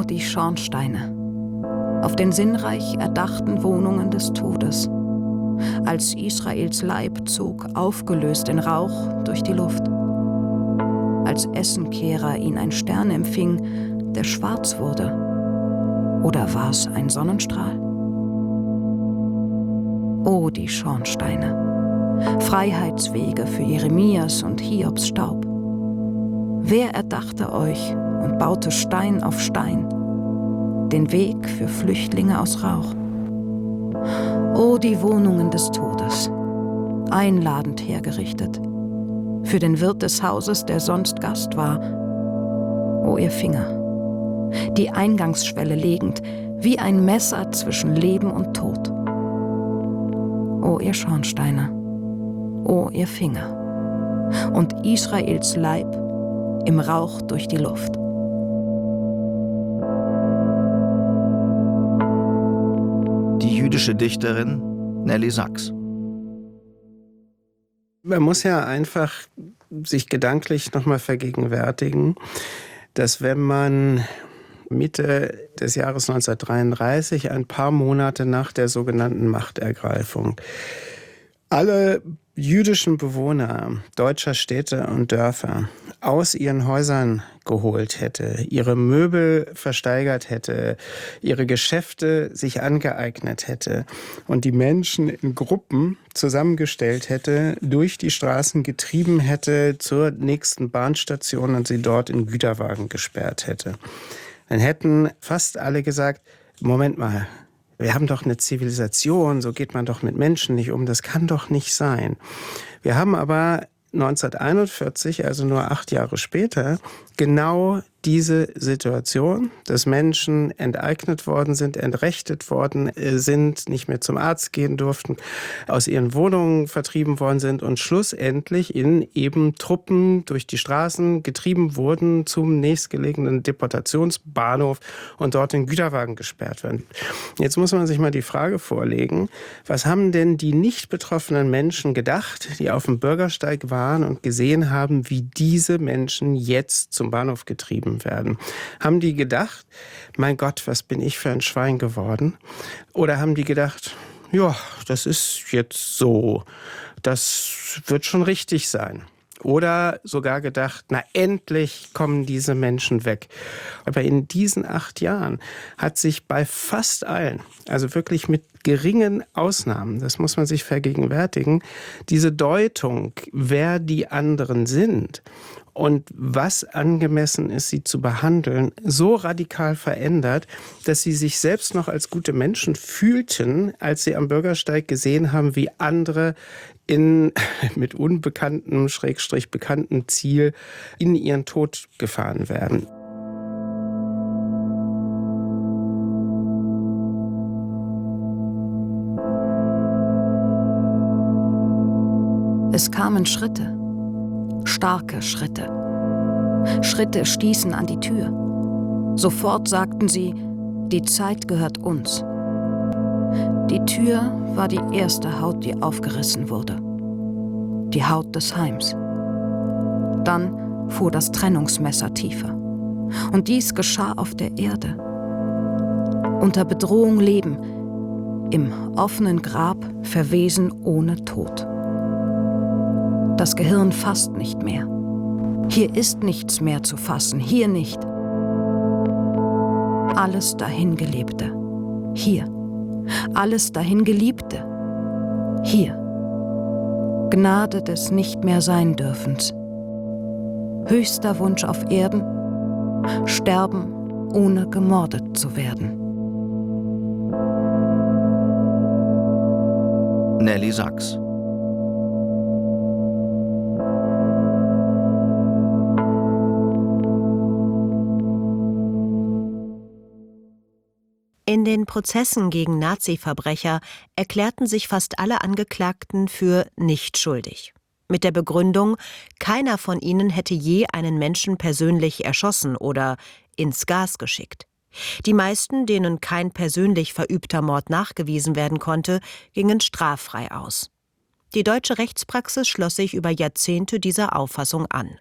die Schornsteine auf den sinnreich erdachten Wohnungen des Todes, als Israels Leib zog, aufgelöst in Rauch durch die Luft, als Essenkehrer ihn ein Stern empfing, der schwarz wurde. Oder war es ein Sonnenstrahl? Oh, die Schornsteine, Freiheitswege für Jeremias und Hiobs Staub. Wer erdachte euch und baute Stein auf Stein, den Weg für Flüchtlinge aus Rauch? O die Wohnungen des Todes, einladend hergerichtet, für den Wirt des Hauses, der sonst Gast war. O ihr Finger, die Eingangsschwelle legend, wie ein Messer zwischen Leben und Tod. O ihr Schornsteine, o ihr Finger, und Israels Leib im Rauch durch die Luft. Die jüdische Dichterin Nelly Sachs. Man muss ja einfach sich gedanklich nochmal vergegenwärtigen, dass wenn man Mitte des Jahres 1933, ein paar Monate nach der sogenannten Machtergreifung, alle jüdischen Bewohner deutscher Städte und Dörfer aus ihren Häusern geholt hätte, ihre Möbel versteigert hätte, ihre Geschäfte sich angeeignet hätte und die Menschen in Gruppen zusammengestellt hätte, durch die Straßen getrieben hätte zur nächsten Bahnstation und sie dort in Güterwagen gesperrt hätte, dann hätten fast alle gesagt, Moment mal, wir haben doch eine Zivilisation, so geht man doch mit Menschen nicht um, das kann doch nicht sein. Wir haben aber 1941, also nur 8 Jahre später, genau diese Situation, dass Menschen enteignet worden sind, entrechtet worden sind, nicht mehr zum Arzt gehen durften, aus ihren Wohnungen vertrieben worden sind und schlussendlich in eben Truppen durch die Straßen getrieben wurden zum nächstgelegenen Deportationsbahnhof und dort in Güterwagen gesperrt werden. Jetzt muss man sich mal die Frage vorlegen, was haben denn die nicht betroffenen Menschen gedacht, die auf dem Bürgersteig waren und gesehen haben, wie diese Menschen jetzt zum Bahnhof getrieben werden? Haben die gedacht, mein Gott, was bin ich für ein Schwein geworden? Oder haben die gedacht, ja, das ist jetzt so, das wird schon richtig sein? Oder sogar gedacht, na endlich kommen diese Menschen weg. Aber in diesen 8 Jahren hat sich bei fast allen, also wirklich mit geringen Ausnahmen, das muss man sich vergegenwärtigen, diese Deutung, wer die anderen sind und was angemessen ist, sie zu behandeln, so radikal verändert, dass sie sich selbst noch als gute Menschen fühlten, als sie am Bürgersteig gesehen haben, wie andere mit unbekanntem, / bekanntem Ziel in ihren Tod gefahren werden. Es kamen Schritte, starke Schritte. Schritte stießen an die Tür. Sofort sagten sie, die Zeit gehört uns. Die Tür war die erste Haut, die aufgerissen wurde. Die Haut des Heims. Dann fuhr das Trennungsmesser tiefer. Und dies geschah auf der Erde. Unter Bedrohung leben, im offenen Grab verwesen ohne Tod. Das Gehirn fasst nicht mehr. Hier ist nichts mehr zu fassen, hier nicht. Alles Dahingelebte, hier. Alles Dahingeliebte, hier. Gnade des Nicht-mehr-Sein-Dürfens. Höchster Wunsch auf Erden, sterben, ohne gemordet zu werden. Nelly Sachs. In den Prozessen gegen Nazi-Verbrecher erklärten sich fast alle Angeklagten für nicht schuldig. Mit der Begründung, keiner von ihnen hätte je einen Menschen persönlich erschossen oder ins Gas geschickt. Die meisten, denen kein persönlich verübter Mord nachgewiesen werden konnte, gingen straffrei aus. Die deutsche Rechtspraxis schloss sich über Jahrzehnte dieser Auffassung an.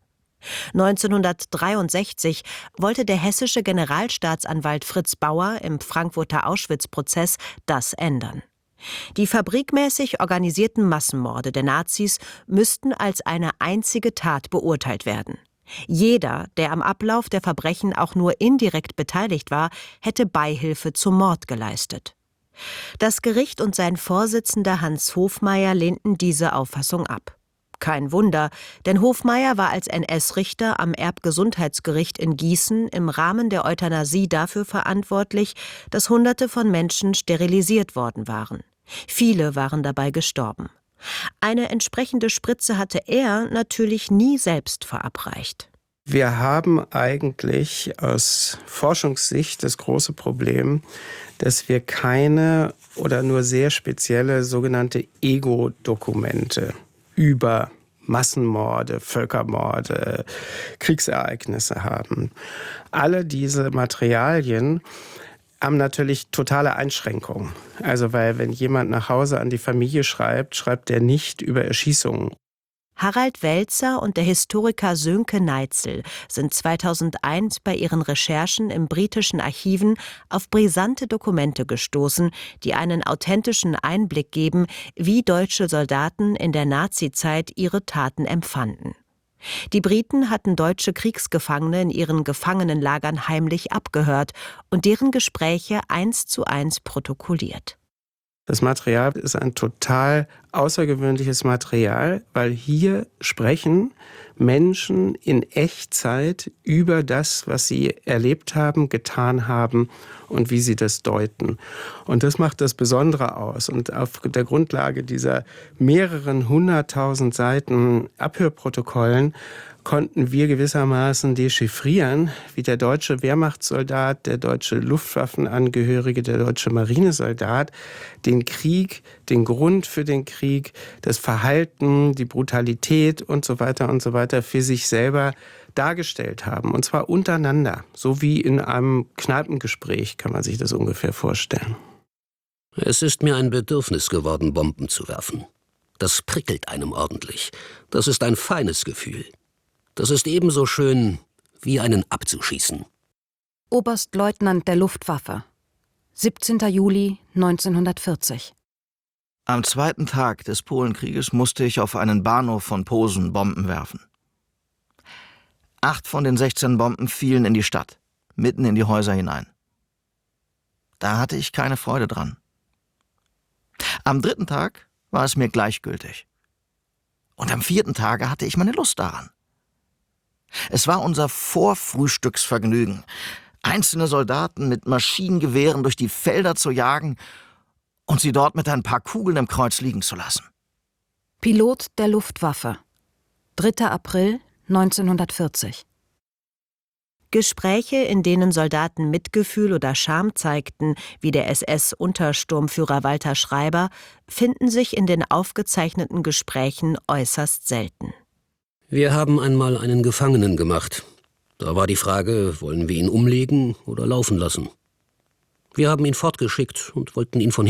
1963 wollte der hessische Generalstaatsanwalt Fritz Bauer im Frankfurter Auschwitz-Prozess das ändern. Die fabrikmäßig organisierten Massenmorde der Nazis müssten als eine einzige Tat beurteilt werden. Jeder, der am Ablauf der Verbrechen auch nur indirekt beteiligt war, hätte Beihilfe zum Mord geleistet. Das Gericht und sein Vorsitzender Hans Hofmeier lehnten diese Auffassung ab. Kein Wunder, denn Hofmeier war als NS-Richter am Erbgesundheitsgericht in Gießen im Rahmen der Euthanasie dafür verantwortlich, dass Hunderte von Menschen sterilisiert worden waren. Viele waren dabei gestorben. Eine entsprechende Spritze hatte er natürlich nie selbst verabreicht. Wir haben eigentlich aus Forschungssicht das große Problem, dass wir keine oder nur sehr spezielle sogenannte Ego-Dokumente über Massenmorde, Völkermorde, Kriegsereignisse haben. Alle diese Materialien haben natürlich totale Einschränkungen. Also weil wenn jemand nach Hause an die Familie schreibt, schreibt er nicht über Erschießungen. Harald Welzer und der Historiker Sönke Neitzel sind 2001 bei ihren Recherchen im britischen Archiven auf brisante Dokumente gestoßen, die einen authentischen Einblick geben, wie deutsche Soldaten in der Nazizeit ihre Taten empfanden. Die Briten hatten deutsche Kriegsgefangene in ihren Gefangenenlagern heimlich abgehört und deren Gespräche 1:1 protokolliert. Das Material ist ein total außergewöhnliches Material, weil hier sprechen Menschen in Echtzeit über das, was sie erlebt haben, getan haben und wie sie das deuten. Und das macht das Besondere aus. Und auf der Grundlage dieser mehreren 100.000 Seiten Abhörprotokollen konnten wir gewissermaßen dechiffrieren, wie der deutsche Wehrmachtssoldat, der deutsche Luftwaffenangehörige, der deutsche Marinesoldat den Krieg, den Grund für den Krieg, das Verhalten, die Brutalität und so weiter für sich selber dargestellt haben. Und zwar untereinander, so wie in einem Kneipengespräch, kann man sich das ungefähr vorstellen. Es ist mir ein Bedürfnis geworden, Bomben zu werfen. Das prickelt einem ordentlich. Das ist ein feines Gefühl. Das ist ebenso schön, wie einen abzuschießen. Oberstleutnant der Luftwaffe, 17. Juli 1940. Am zweiten Tag des Polenkrieges musste ich auf einen Bahnhof von Posen Bomben werfen. 8 von den 16 Bomben fielen in die Stadt, mitten in die Häuser hinein. Da hatte ich keine Freude dran. Am 3. Tag war es mir gleichgültig. Und am 4. Tage hatte ich meine Lust daran. Es war unser Vorfrühstücksvergnügen, einzelne Soldaten mit Maschinengewehren durch die Felder zu jagen und sie dort mit ein paar Kugeln im Kreuz liegen zu lassen. Pilot der Luftwaffe, 3. April 1940. Gespräche, in denen Soldaten Mitgefühl oder Scham zeigten, wie der SS-Untersturmführer Walter Schreiber, finden sich in den aufgezeichneten Gesprächen äußerst selten. Wir haben einmal einen Gefangenen gemacht. Da war die Frage, wollen wir ihn umlegen oder laufen lassen? Wir haben ihn fortgeschickt und wollten ihn von